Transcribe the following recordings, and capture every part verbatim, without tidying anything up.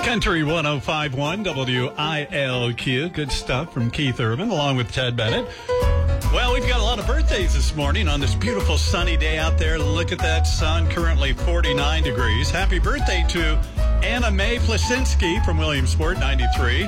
Country one oh five point one W I L Q. Good stuff from Keith Urban along with Ted Bennett. Well, we've got a lot of birthdays this morning on this beautiful sunny day out there. Look at that sun, currently forty-nine degrees. Happy birthday to Anna Mae Plasinski from Williamsport, ninety-three.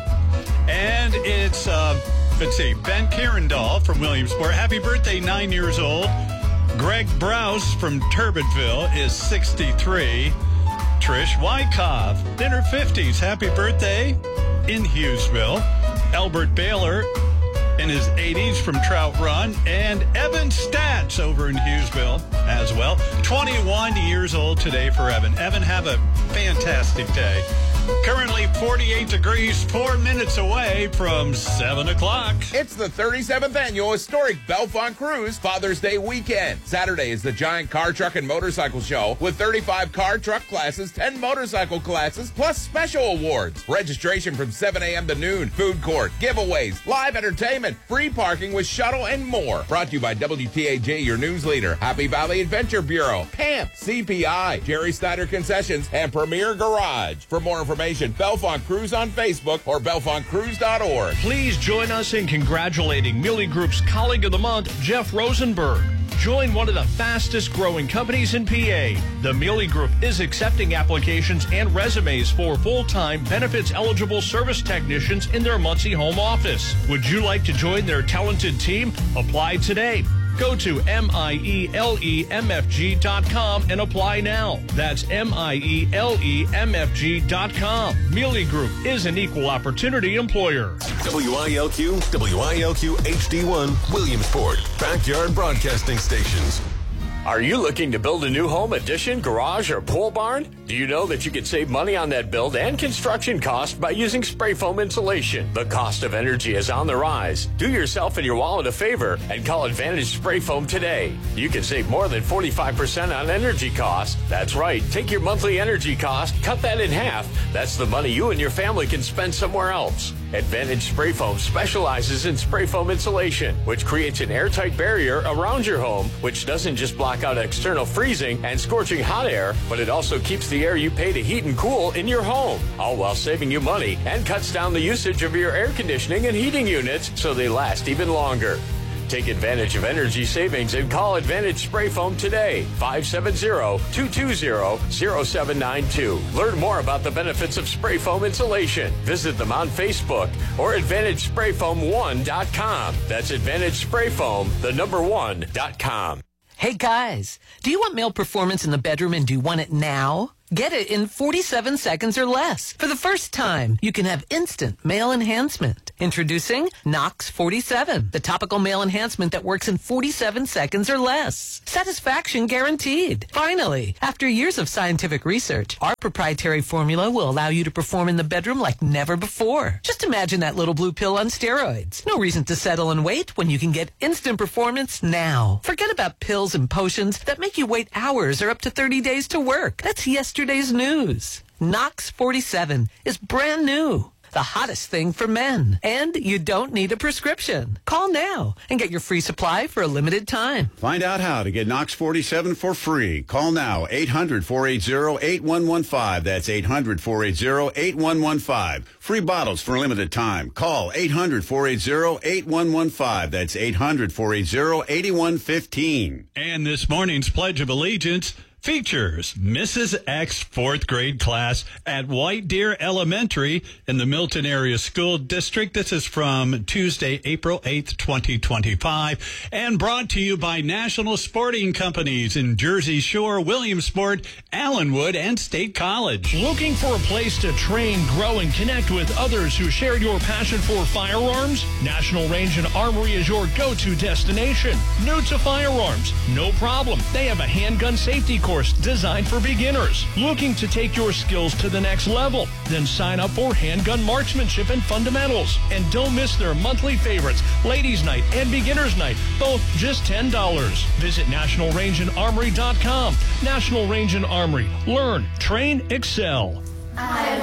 And it's, uh, let's see, Ben Kierendahl from Williamsport. Happy birthday, nine years old. Greg Browse from Turbidville is sixty-three. Trish Wyckoff in her fifties. Happy birthday in Hughesville. Albert Baylor in his eighties from Trout Run. And Evan Stats over in Hughesville as well. twenty-one years old today for Evan. Evan, have a fantastic day. Currently forty-eight degrees, four minutes away from seven o'clock. It's the thirty-seventh Annual Historic Bellefonte Cruise Father's Day Weekend. Saturday is the giant car, truck, and motorcycle show with thirty-five car, truck classes, ten motorcycle classes, plus special awards. Registration from seven a.m. to noon. Food court, giveaways, live entertainment, free parking with shuttle, and more. Brought to you by W T A J, your news leader, Happy Valley Adventure Bureau, P A M P, C P I, Jerry Snyder Concessions, and Premier Garage. For more information, Bellefonte Cruise on Facebook or bellefonte cruise dot org. Please join us in congratulating Mealy Group's Colleague of the Month, Jeff Rosenberg. Join one of the fastest growing companies in P A. The Mealy Group is accepting applications and resumes for full-time benefits-eligible service technicians in their Muncie home office. Would you like to join their talented team? Apply today. Go to M I E L E M F G dot com and apply now. That's M I E L E M F G dot com. Mealy Group is an equal opportunity employer. W I L Q, W I L Q H D one, Williamsport, Backyard Broadcasting Stations. Are you looking to build a new home, addition, garage, or pole barn? Do you know that you can save money on that build and construction cost by using spray foam insulation? The cost of energy is on the rise. Do yourself and your wallet a favor and call Advantage Spray Foam today. You can save more than forty-five percent on energy cost. That's right. Take your monthly energy cost, cut that in half. That's the money you and your family can spend somewhere else. Advantage Spray Foam specializes in spray foam insulation, which creates an airtight barrier around your home, which doesn't just block out external freezing and scorching hot air, but it also keeps the air you pay to heat and cool in your home, all while saving you money and cuts down the usage of your air conditioning and heating units so they last even longer. Take advantage of energy savings and call Advantage Spray Foam today, five seven zero, two two zero, zero seven nine two. Learn more about the benefits of spray foam insulation. Visit them on Facebook or advantage spray foam one dot com. That's Advantage Spray Foam, the number one dot com. Hey guys, do you want male performance in the bedroom and do you want it now? Get it in forty-seven seconds or less. For the first time, you can have instant male enhancement. Introducing Nox forty-seven, the topical male enhancement that works in forty-seven seconds or less. Satisfaction guaranteed. Finally, after years of scientific research, our proprietary formula will allow you to perform in the bedroom like never before. Just imagine that little blue pill on steroids. No reason to settle and wait when you can get instant performance now. Forget about pills and potions that make you wait hours or up to thirty days to work. That's yesterday's news. Nox forty-seven is brand new. The hottest thing for men. And you don't need a prescription. Call now and get your free supply for a limited time. Find out how to get Nox forty-seven for free. Call now, eight hundred, four eight zero, eight one one five. That's eight hundred, four eight zero, eight one one five. Free bottles for a limited time. Call eight hundred, four eight zero, eight one one five. That's eight hundred, four eight zero, eight one one five. And this morning's Pledge of Allegiance features Missus X fourth grade class at White Deer Elementary in the Milton Area School District. This is from Tuesday, April eighth, twenty twenty-five, and brought to you by National Sporting Companies in Jersey Shore, Williamsport, Allenwood, and State College. Looking for a place to train, grow, and connect with others who share your passion for firearms? National Range and Armory is your go-to destination. New to firearms? No problem. They have a handgun safety course designed for beginners. Looking to take your skills to the next level? Then sign up for Handgun Marksmanship and Fundamentals. And don't miss their monthly favorites, Ladies Night and Beginners Night, both just ten dollars. Visit national range and armory dot com. National Range and Armory. Learn, train, excel. I